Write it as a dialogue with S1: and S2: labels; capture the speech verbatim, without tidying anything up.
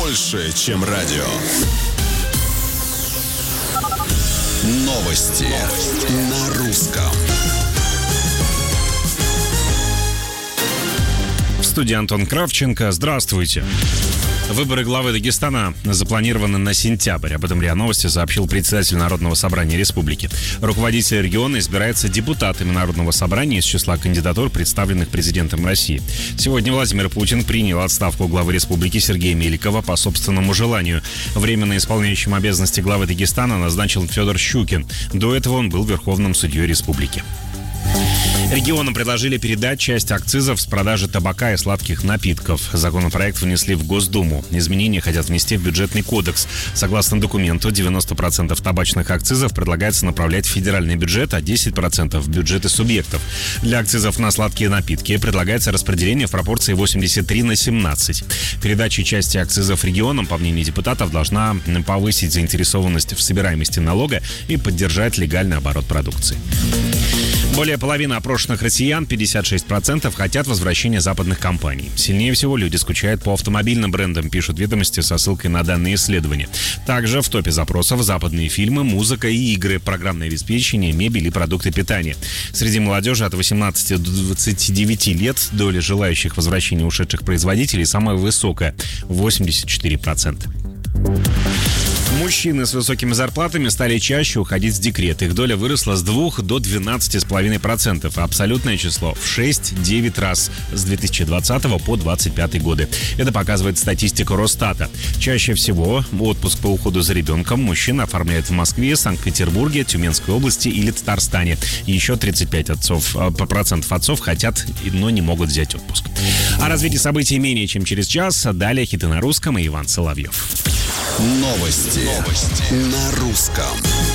S1: больше, чем радио. Новости, Новости. На русском.
S2: В студии Антон Кравченко. Здравствуйте. Выборы главы Дагестана запланированы на сентябрь. Об этом РИА Новости сообщил председатель Народного собрания республики. Руководитель региона избирается депутатами Народного собрания из числа кандидатур, представленных президентом России. Сегодня Владимир Путин принял отставку главы республики Сергея Меликова по собственному желанию. Временно исполняющим обязанности главы Дагестана назначил Федор Щукин. До этого он был верховным судьей республики. Регионам предложили передать часть акцизов с продажи табака и сладких напитков. Законопроект внесли в Госдуму. Изменения хотят внести в бюджетный кодекс. Согласно документу, девяносто процентов табачных акцизов предлагается направлять в федеральный бюджет, а десять процентов в бюджеты субъектов. Для акцизов на сладкие напитки предлагается распределение в пропорции восемьдесят три на семнадцать. Передача части акцизов регионам, по мнению депутатов, должна повысить заинтересованность в собираемости налога и поддержать легальный оборот продукции. Более половины опрошенных россиян, пятьдесят шесть процентов, хотят возвращения западных компаний. Сильнее всего люди скучают по автомобильным брендам, пишут ведомости со ссылкой на данные исследования. Также в топе запросов западные фильмы, музыка и игры, программное обеспечение, мебель и продукты питания. Среди молодежи от восемнадцати до двадцати девяти лет доля желающих возвращения ушедших производителей самая высокая – восемьдесят четыре процента. Мужчины с высокими зарплатами стали чаще уходить в декрет. Их доля выросла с двух до двенадцати с половиной процентов. Абсолютное число в шесть-девять раз с две тысячи двадцатого по двадцать пятый годы. Это показывает статистика Росстата. Чаще всего отпуск по уходу за ребенком мужчины оформляют в Москве, Санкт-Петербурге, Тюменской области или Татарстане. Еще тридцать пять отцов, процентов отцов хотят, но не могут взять отпуск. О развитии событий менее чем через час. Далее хиты на русском и Иван Соловьев.
S1: Новости. Новости. На русском.